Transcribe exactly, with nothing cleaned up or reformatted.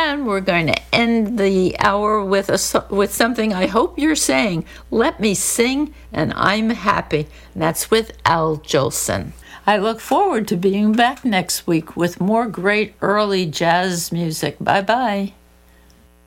And we're going to end the hour with a, with something I hope you're saying. Let me sing and I'm happy. And that's with Al Jolson. I look forward to being back next week with more great early jazz music. Bye-bye.